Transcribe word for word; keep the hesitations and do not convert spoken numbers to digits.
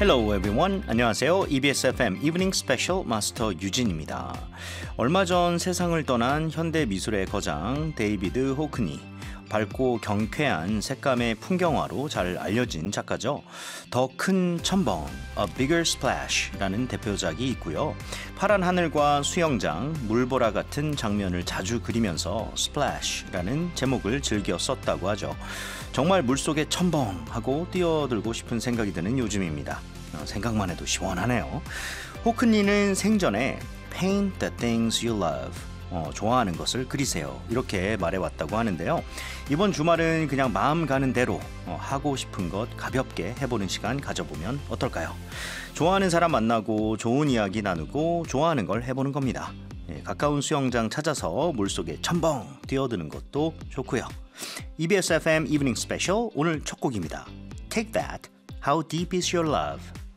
Hello everyone. 안녕하세요. 이비에스 에프엠 이브닝 스페셜 마스터 유진입니다. 얼마 전 세상을 떠난 현대 미술의 거장 데이비드 호크니. 밝고 경쾌한 색감의 풍경화로 잘 알려진 작가죠. 더 큰 첨벙, A Bigger Splash라는 대표작이 있고요. 파란 하늘과 수영장, 물보라 같은 장면을 자주 그리면서 Splash라는 제목을 즐겨 썼다고 하죠. 정말 물속에 첨벙하고 뛰어들고 싶은 생각이 드는 요즘입니다. 어, 생각만 해도 시원하네요. 호크니는 생전에 Paint the things you love. 어, 좋아하는 것을 그리세요. 이렇게 말해왔다고 하는데요. 이번 주말은 그냥 마음 가는 대로 어, 하고 싶은 것 가볍게 해보는 시간 가져보면 어떨까요? 좋아하는 사람 만나고 좋은 이야기 나누고 좋아하는 걸 해보는 겁니다. 예, 가까운 수영장 찾아서 물속에 첨벙 뛰어드는 것도 좋고요. 이비에스 에프엠 이브닝 스페셜 오늘 첫 곡입니다. Take That, How Deep Is Your Love.